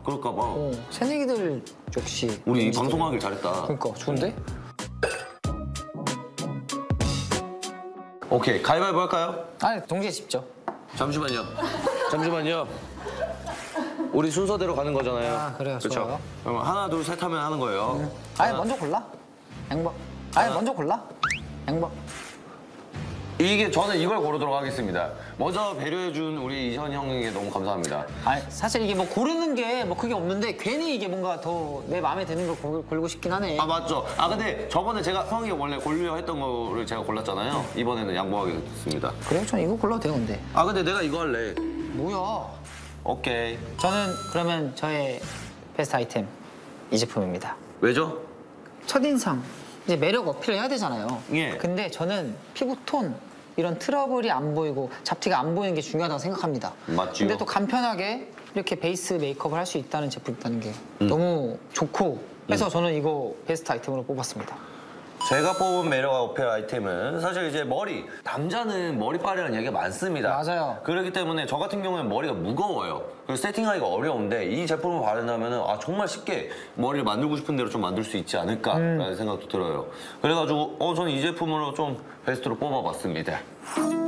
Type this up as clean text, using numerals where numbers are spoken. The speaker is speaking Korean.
그럴까 봐. 새내기들 역시 우리 방송하길 잘했다. 그러니까 좋은데? 오케이, 가위바위보 할까요? 아니 동시에 짚죠. 잠시만요. 잠시만요. 우리 순서대로 가는 거잖아요. 아, 그래요. 그쵸? 좋아요. 그럼 하나, 둘, 셋 하면 하는 거예요. 아니 먼저 골라. 행복. 아니 먼저 골라. 행복. 이게 저는 이걸 고르도록 하겠습니다. 먼저 배려해준 우리 이현 형에게 너무 감사합니다. 아니 사실 이게 뭐 고르는 게 뭐 그게 없는데 괜히 이게 뭔가 더 내 마음에 드는 걸 고르고 싶긴 하네. 아 맞죠. 아 근데 저번에 제가 형이 원래 고르려 했던 거를 제가 골랐잖아요. 이번에는 양보하겠습니다. 그래요? 전 이거 골라도 돼요 근데. 아 근데 내가 이거 할래. 뭐야? 오케이. 저는 그러면 저의 베스트 아이템 이 제품입니다. 왜죠? 첫인상 이제 매력 어필을 해야 되잖아요. 예. 근데 저는 피부톤 이런 트러블이 안 보이고 잡티가 안 보이는 게 중요하다고 생각합니다. 맞지요. 근데 또 간편하게 이렇게 베이스 메이크업을 할 수 있다는 제품이 있다는 게 너무 좋고 해서 저는 이거 베스트 아이템으로 뽑았습니다. 제가 뽑은 매력 어필 아이템은 사실 이제 머리. 남자는 머리빨이라는 얘기가 많습니다. 맞아요. 그렇기 때문에 저 같은 경우에는 머리가 무거워요. 그래서 세팅하기가 어려운데 이 제품을 바른다면 아 정말 쉽게 머리를 만들고 싶은 대로 좀 만들 수 있지 않을까라는 생각도 들어요. 그래가지고 저는 이 제품으로 좀 베스트로 뽑아봤습니다.